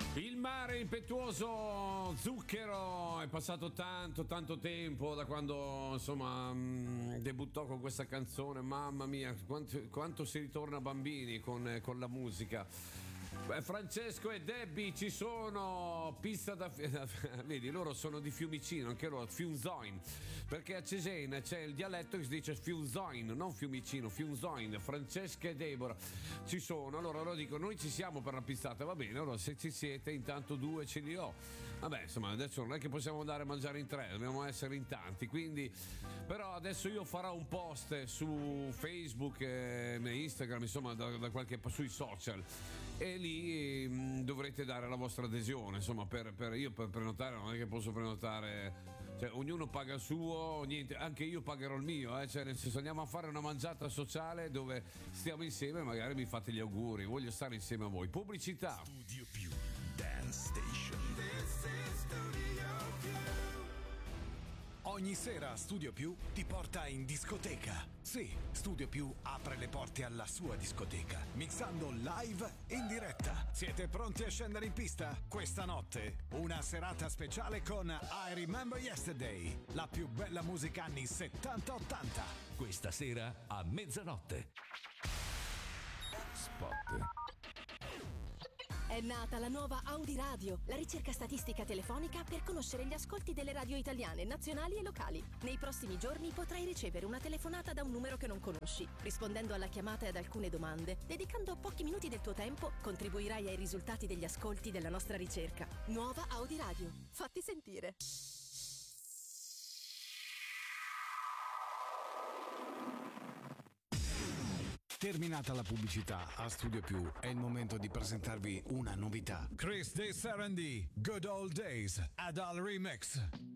Il mare impetuoso, Zucchero, è passato tanto tempo da quando insomma debuttò con questa canzone, mamma mia, quanto si ritorna bambini con la musica. Beh, Francesco e Debbie ci sono, pista vedi, loro sono di Fiumicino, anche loro, Fiumzoin, perché a Cesena c'è il dialetto che si dice Fiumzoin, non Fiumicino, Fiumzoin. Francesca e Deborah ci sono, allora loro dicono noi ci siamo per la pistata, va bene, allora se ci siete intanto due ce li ho. Vabbè, insomma, adesso non è che possiamo andare a mangiare in tre, dobbiamo essere in tanti, quindi però adesso io farò un post su Facebook e Instagram, insomma da qualche sui social, e lì dovrete dare la vostra adesione, insomma, per prenotare non è che posso prenotare, cioè ognuno paga il suo, niente, anche io pagherò il mio, cioè nel senso andiamo a fare una mangiata sociale dove stiamo insieme, magari mi fate gli auguri, voglio stare insieme a voi. Pubblicità. Studio Più Dance Station. This is Studio Più. Ogni sera Studio Più ti porta in discoteca. Sì, Studio Più apre le porte alla sua discoteca, mixando live in diretta. Siete pronti a scendere in pista? Questa notte, una serata speciale con I Remember Yesterday, la più bella musica anni 70-80. Questa sera a mezzanotte. Spot. È nata la nuova Audi Radio, la ricerca statistica telefonica per conoscere gli ascolti delle radio italiane, nazionali e locali. Nei prossimi giorni potrai ricevere una telefonata da un numero che non conosci. Rispondendo alla chiamata e ad alcune domande, dedicando pochi minuti del tuo tempo, contribuirai ai risultati degli ascolti della nostra ricerca. Nuova Audi Radio. Fatti sentire. Terminata la pubblicità, a Studio Più è il momento di presentarvi una novità. Chris De Sarandì, Good Old Days, Adal Remix.